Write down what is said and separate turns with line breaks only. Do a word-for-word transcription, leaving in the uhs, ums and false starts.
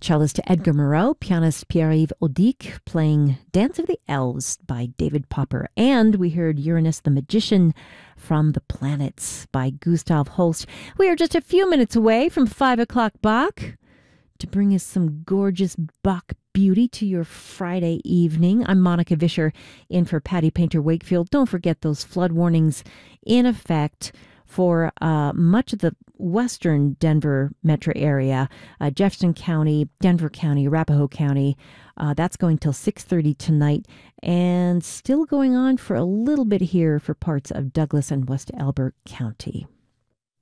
cellist Edgar Moreau, pianist Pierre-Yves Audic playing Dance of the Elves by David Popper. And we heard Uranus the Magician from the Planets by Gustav Holst. We are just a few minutes away from five o'clock Bach to bring us some gorgeous Bach beauty to your Friday evening. I'm Monica Vischer in for Patty Painter Wakefield. Don't forget those flood warnings in effect for uh, much of the western Denver metro area, uh, Jefferson County, Denver County, Arapahoe County. Uh, that's going till six thirty tonight, and still going on for a little bit here for parts of Douglas and West Elbert County.